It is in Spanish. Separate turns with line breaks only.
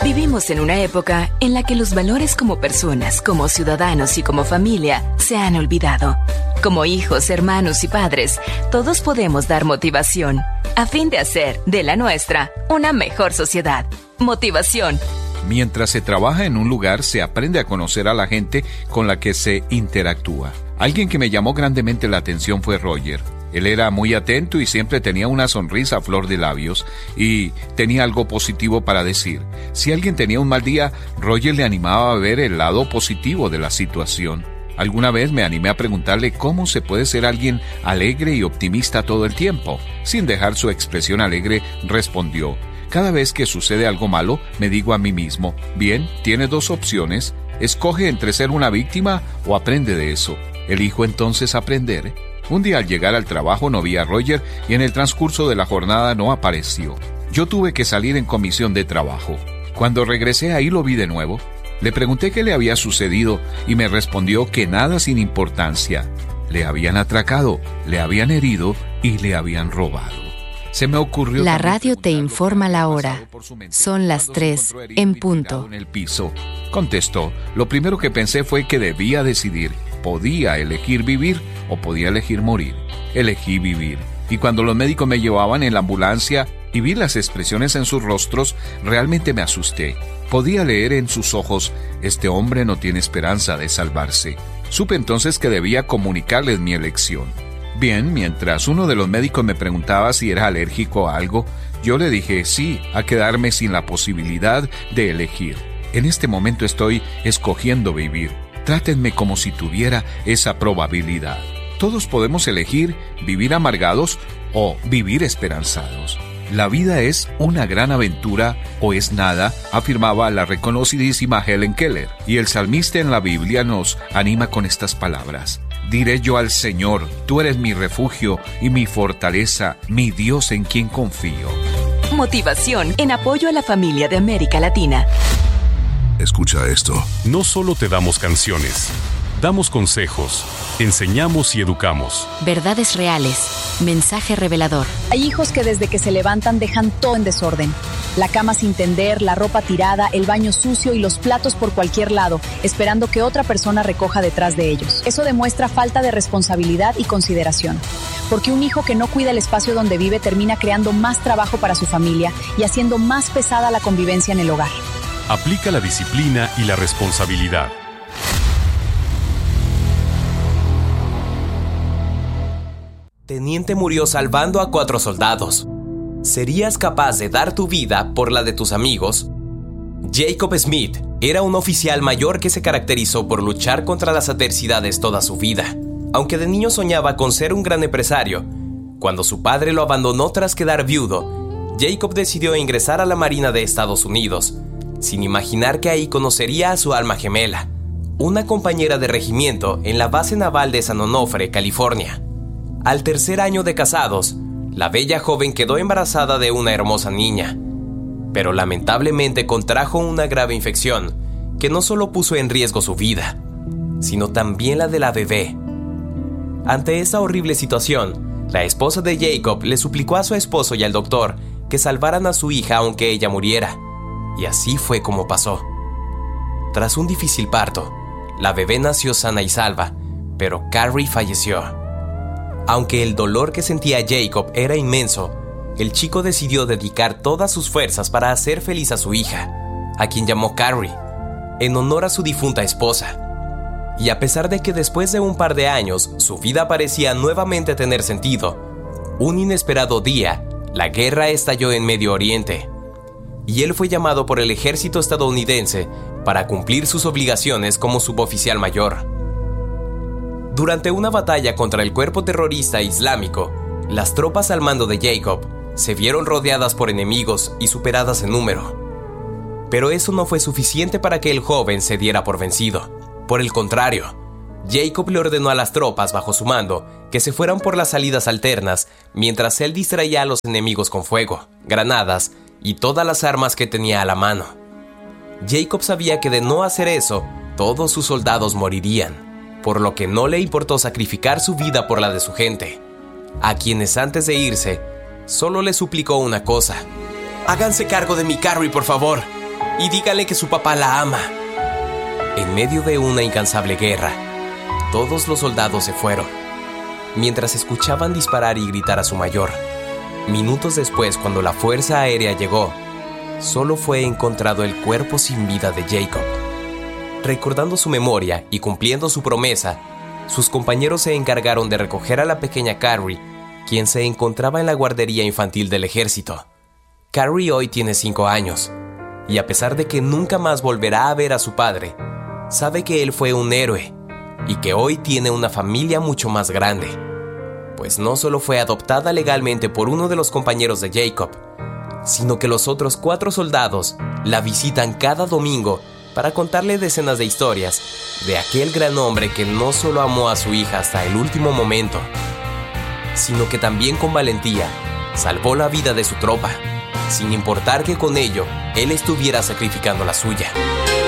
Vivimos en una época en la que los valores como personas, como ciudadanos y como familia se han olvidado. Como hijos, hermanos y padres, todos podemos dar motivación a fin de hacer de la nuestra una mejor sociedad. Motivación.
Mientras se trabaja en un lugar, se aprende a conocer a la gente con la que se interactúa. Alguien que me llamó grandemente la atención fue Roger. Él era muy atento y siempre tenía una sonrisa a flor de labios y tenía algo positivo para decir. Si alguien tenía un mal día, Roger le animaba a ver el lado positivo de la situación. Alguna vez me animé a preguntarle cómo se puede ser alguien alegre y optimista todo el tiempo. Sin dejar su expresión alegre, respondió: cada vez que sucede algo malo, me digo a mí mismo, bien, tiene dos opciones, escoge entre ser una víctima o aprende de eso. Elijo entonces aprender. Un día al llegar al trabajo no vi a Roger y en el transcurso de la jornada no apareció. Yo tuve que salir en comisión de trabajo. Cuando regresé ahí lo vi de nuevo. Le pregunté qué le había sucedido y me respondió que nada sin importancia. Le habían atracado, le habían herido y le habían robado. Se me ocurrió...
La radio te informa la hora. Son las 3 en punto.
En el piso. Contestó. Lo primero que pensé fue que debía decidir. Podía elegir vivir o podía elegir morir. Elegí vivir. Y cuando los médicos me llevaban en la ambulancia y vi las expresiones en sus rostros, realmente me asusté. Podía leer en sus ojos: este hombre no tiene esperanza de salvarse. Supe entonces que debía comunicarles mi elección. Bien, mientras uno de los médicos me preguntaba si era alérgico a algo, yo le dije sí, a quedarme sin la posibilidad de elegir. En este momento estoy escogiendo vivir. Trátenme como si tuviera esa probabilidad. Todos podemos elegir vivir amargados o vivir esperanzados. La vida es una gran aventura o es nada, afirmaba la reconocidísima Helen Keller. Y el salmista en la Biblia nos anima con estas palabras: diré yo al Señor, tú eres mi refugio y mi fortaleza, mi Dios en quien confío.
Motivación en apoyo a la familia de América Latina.
Escucha esto.
No solo te damos canciones, damos consejos, enseñamos y educamos.
Verdades reales. Mensaje revelador.
Hay hijos que desde que se levantan dejan todo en desorden. La cama sin tender, la ropa tirada, el baño sucio y los platos por cualquier lado, esperando que otra persona recoja detrás de ellos. Eso demuestra falta de responsabilidad y consideración. Porque un hijo que no cuida el espacio donde vive termina creando más trabajo para su familia y haciendo más pesada la convivencia en el hogar.
Aplica la disciplina y la responsabilidad.
Teniente murió salvando a 4 soldados. ¿Serías capaz de dar tu vida por la de tus amigos? Jacob Smith era un oficial mayor que se caracterizó por luchar contra las adversidades toda su vida. Aunque de niño soñaba con ser un gran empresario, cuando su padre lo abandonó tras quedar viudo, Jacob decidió ingresar a la Marina de Estados Unidos, sin imaginar que ahí conocería a su alma gemela, una compañera de regimiento en la base naval de San Onofre, California. Al tercer año de casados, la bella joven quedó embarazada de una hermosa niña, pero lamentablemente contrajo una grave infección que no solo puso en riesgo su vida, sino también la de la bebé. Ante esta horrible situación, la esposa de Jacob le suplicó a su esposo y al doctor que salvaran a su hija aunque ella muriera, y así fue como pasó. Tras un difícil parto, la bebé nació sana y salva, pero Carrie falleció. Aunque el dolor que sentía Jacob era inmenso, el chico decidió dedicar todas sus fuerzas para hacer feliz a su hija, a quien llamó Carrie, en honor a su difunta esposa. Y a pesar de que después de un par de años su vida parecía nuevamente tener sentido, un inesperado día, la guerra estalló en Medio Oriente, y él fue llamado por el ejército estadounidense para cumplir sus obligaciones como suboficial mayor. Durante una batalla contra el cuerpo terrorista islámico, las tropas al mando de Jacob se vieron rodeadas por enemigos y superadas en número. Pero eso no fue suficiente para que el joven se diera por vencido. Por el contrario, Jacob le ordenó a las tropas bajo su mando que se fueran por las salidas alternas mientras él distraía a los enemigos con fuego, granadas y todas las armas que tenía a la mano. Jacob sabía que de no hacer eso, todos sus soldados morirían, por lo que no le importó sacrificar su vida por la de su gente, a quienes antes de irse, solo le suplicó una cosa: háganse cargo de mi Carrie, por favor, y díganle que su papá la ama. En medio de una incansable guerra, todos los soldados se fueron, mientras escuchaban disparar y gritar a su mayor. Minutos después, cuando la fuerza aérea llegó, solo fue encontrado el cuerpo sin vida de Jacob. Recordando su memoria y cumpliendo su promesa, sus compañeros se encargaron de recoger a la pequeña Carrie, quien se encontraba en la guardería infantil del ejército. Carrie hoy tiene 5 años, y a pesar de que nunca más volverá a ver a su padre, sabe que él fue un héroe, y que hoy tiene una familia mucho más grande, pues no solo fue adoptada legalmente por uno de los compañeros de Jacob, sino que los otros 4 soldados la visitan cada domingo para contarle decenas de historias de aquel gran hombre que no solo amó a su hija hasta el último momento, sino que también con valentía salvó la vida de su tropa, sin importar que con ello él estuviera sacrificando la suya.